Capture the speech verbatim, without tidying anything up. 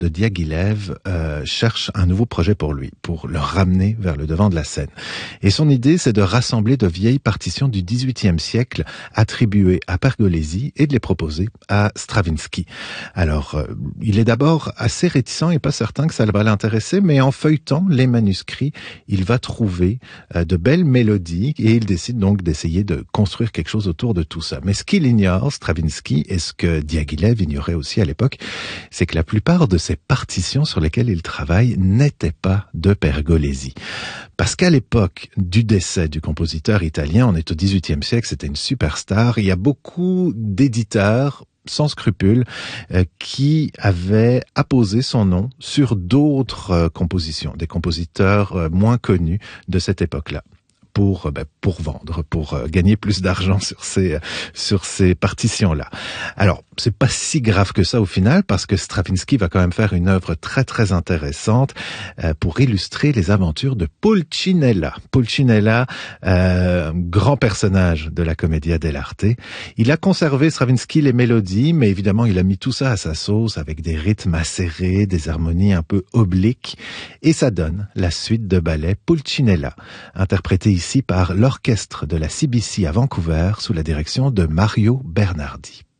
de Diaghilev euh, cherche un nouveau projet pour lui, pour le ramener vers le devant de la scène. Et son idée, c'est de rassembler de vieilles partitions du dix-huitième siècle attribuées à Pergolesi et de les proposer à Stravinsky. Alors, euh, il est d'abord assez réticent et pas certain que ça va l'intéresser, mais en feuilletant les manuscrits, il va trouver euh, de belles mélodies et il décide donc d'essayer de construire quelque chose autour de tout ça. Mais ce qu'il ignore, Stravinsky, et ce que Diaghilev ignorait aussi à l'époque, c'est que la plupart de ces partitions sur lesquelles il travaille n'étaient pas de Pergolesi. Parce qu'à l'époque du décès du compositeur italien, on est au dix-huitième siècle, c'était une superstar, il y a beaucoup d'éditeurs sans scrupules euh, qui avaient apposé son nom sur d'autres euh, compositions, des compositeurs euh, moins connus de cette époque-là. Pour ben, pour vendre, pour euh, gagner plus d'argent sur ces sur ces partitions-là. Alors, c'est pas si grave que ça au final, parce que Stravinsky va quand même faire une œuvre très très intéressante euh, pour illustrer les aventures de Pulcinella. Pulcinella, euh, grand personnage de la Commedia dell'arte. Il a conservé, Stravinsky, les mélodies, mais évidemment, il a mis tout ça à sa sauce avec des rythmes acérés, des harmonies un peu obliques, et ça donne la suite de ballet Pulcinella, interprétée ici par l'orchestre de la C B C à Vancouver sous la direction de Mario Bernardi.